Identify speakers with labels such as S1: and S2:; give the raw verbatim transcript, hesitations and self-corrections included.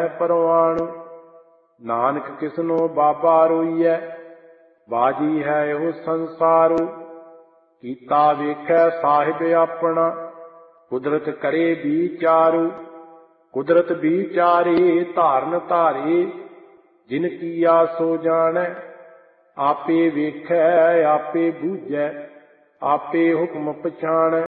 S1: ਪਰਵਾਣ। ਨਾਨਕ ਕਿਸਨੋ ਬਾਬਾ ਰੋਈਐ, ਬਾਜੀ ਹੈ ਇਹੋ ਸੰਸਾਰੂ। ਕੀਤਾ ਵੇਖੈ ਸਾਹਿਬ ਆਪਣਾ, ਕੁਦਰਤ ਕਰੇ ਵਿਚਾਰੂ। ਕੁਦਰਤ ਵਿਚਾਰੇ ਧਾਰਨ ਧਾਰੇ, ਜਿਨ ਕੀਆ ਸੋ ਜਾਣੈ। ਆਪੇ ਵੇਖੈ ਆਪੇ ਬੂਝੈ, ਆਪੇ ਹੁਕਮ ਪਛਾਣੈ।